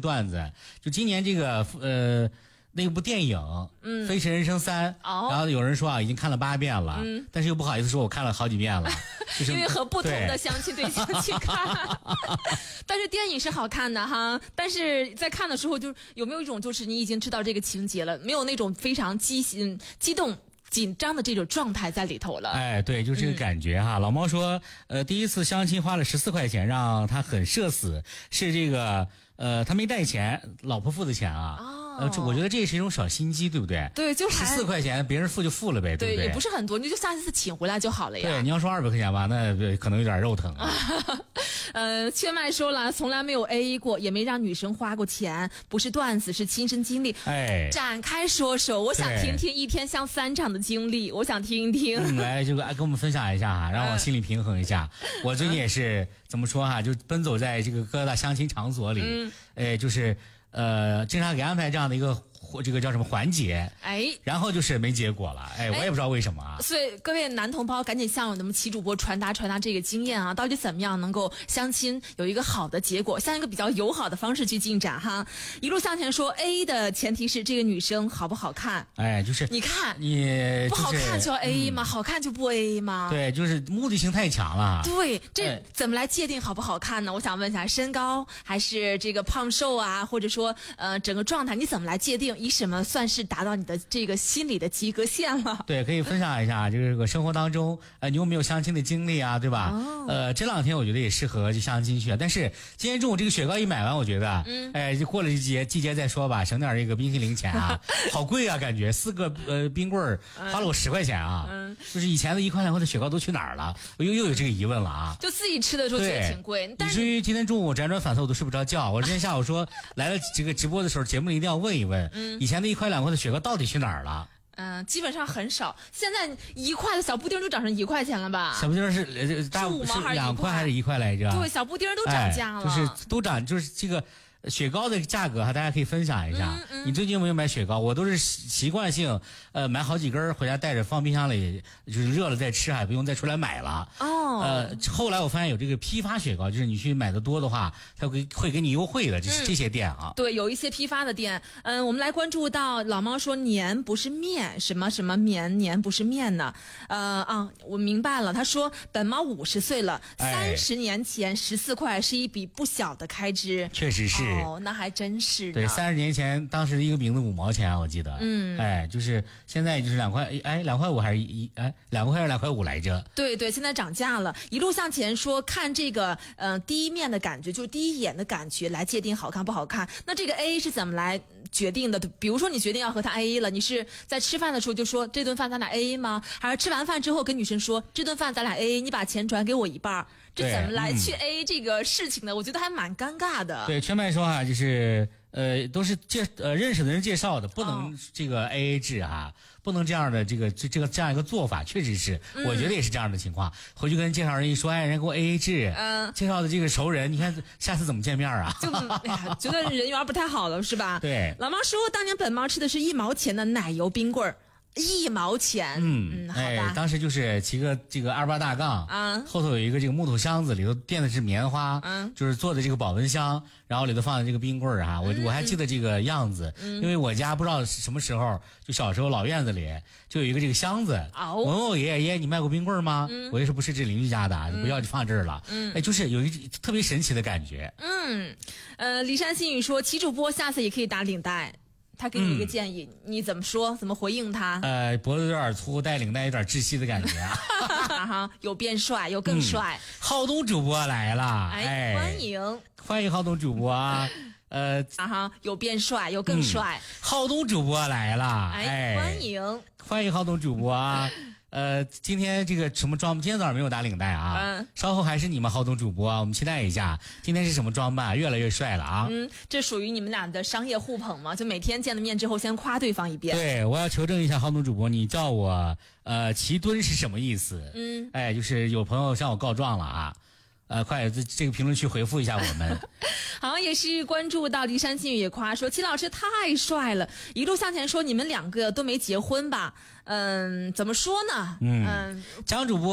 段子，就今年这个那部电影《飞驰人生3》，然后有人说啊已经看了8遍了，但是又不好意思说我看了好几遍了，就是因为和不同的相亲对象去看。但是电影是好看的哈，但是在看的时候就有没有一种就是你已经知道这个情节了，没有那种非常激动紧张的这种状态在里头了。 哎，对，就这个感觉哈。老猫说，第一次相亲花了14块钱，让他很社死，是这个他没带钱，老婆付的钱啊。我觉得这也是一种小心机，对不对？ 对，就 14块钱，别人付就付了呗，对不对？ 也不是很多，你就下一次请回来就好了呀。 对，你要说200块钱吧，那可能有点肉疼啊。 缺麦说了，从来没有 AA 过，也没让女生花过钱，不是段子，是亲身经历。 哎， 展开说说，我想听听一天像3场的经历，我想听一听。 来，这个跟我们分享一下哈，让我心里平衡一下。我最近也是怎么说哈，就奔走在这个各大相亲场所里，就是经常给安排这样的一个这个叫什么环节，然后就是没结果了，我也不知道为什么啊。 所以各位男同胞赶紧向我们齐主播传达这个经验啊，到底怎么样能够相亲有一个好的结果，向一个比较友好的方式去进展哈。一路向前说 A 的前提是这个女生好不好看， 就是你看你不好看就要 AA 吗？好看就不 AA 吗？ 对，就是目的性太强了。 对，这怎么来界定好不好看呢？我想问一下，身高还是这个胖瘦啊，或者说整个状态你怎么来界定？以什么算是达到你的这个心理的及格线了？ 对，可以分享一下，就是这个生活当中，你有没有相亲的经历啊，对吧？这2天我觉得也适合去相亲去，但是今天中午这个雪糕一买完，我觉得，就过了季节再说吧，省点这个冰淇淋钱啊，好贵啊，感觉4个冰棍儿花了我10块钱啊，就是以前的1块2块的雪糕都去哪儿了？我又有这个疑问了啊！ 就自己吃的时候觉得挺贵， 以至于今天中午辗转反侧我都睡不着觉。我今天下午说来了这个直播的时候，节目里一定要问一问，以前的1块2块的雪糕到底去哪儿了？ 基本上很少。现在1块的小布丁都涨成1块钱了吧？ 小布丁是2块还是1块来着？ 对，小布丁都涨价了， 就是都涨，就是这个雪糕的价格哈，大家可以分享一下。你最近有没有买雪糕？我都是习惯性买好几根回家带着放冰箱里，就是热了再吃，还不用再出来买了。后来我发现有这个批发雪糕，就是你去买的多的话，它会给你优惠的，这些店啊。 对，有一些批发的店。我们来关注到老猫说年不是面，什么什么面年不是面呢？我明白了，他说本猫50岁了，30年前14块是一笔不小的开支。 确实是。 那还真是。 对，30年前当时一个饼子5毛钱，我记得。就是现在就是2块，2块5还是2块还是2块5来着？ 对，现在涨价了。一路向前说看这个第一面的感觉，就是第一眼的感觉来界定好看不好看。那这个 AA 是怎么来决定的？比如说你决定要和他 AA 了，你是在吃饭的时候就说这顿饭咱俩 AA 吗？还是吃完饭之后跟女生说这顿饭咱俩 AA， 你把钱转给我一半？这怎么来去 AA 这个事情呢？我觉得还蛮尴尬的。 对，全麦说啊，就是都是认识的人介绍的，不能这个 AA 制啊，不能这样的这样一个做法，确实是，我觉得也是这样的情况。回去跟介绍人一说，人给我 AA 制，介绍的这个熟人，你看下次怎么见面啊？ 就觉得人缘不太好了，是吧？ 对。 老妈说，当年本猫吃的是1毛钱的奶油冰棍儿。1毛钱，好吧。 当时就是骑个这个28大杠，后头有一个这个木头箱子，里头垫的是棉花，就是做的这个保温箱，然后里头放的这个冰棍儿啊，我还记得这个样子，因为我家不知道什么时候，就小时候老院子里就有一个这个箱子，我问我爷爷你卖过冰棍儿吗？我爷说不是，这邻居家的，不要就放这儿了，就是有一特别神奇的感觉。 李山新宇说，齐主播下次也可以打领带。他给你一个建议，你怎么说？怎么回应他？ 脖子有点粗，带领带有点窒息的感觉啊！ 有变帅，有更帅。 浩东主播来了，欢迎浩东主播啊！ 有变帅，有更帅。 浩东主播来了，欢迎浩东主播啊！今天这个什么装？今天早上没有打领带啊，稍后还是你们浩东主播啊，我们期待一下今天是什么装扮，越来越帅了啊！ 这属于你们俩的商业互捧吗？就每天见了面之后先夸对方一遍。 对，我要求证一下浩东主播，你叫我齐墩是什么意思？就是有朋友向我告状了啊。快这个评论区回复一下我们。 好，也是关注到骊山新语也夸说齐老师太帅了，一路向前说你们2个都没结婚吧？怎么说呢？ 张主播。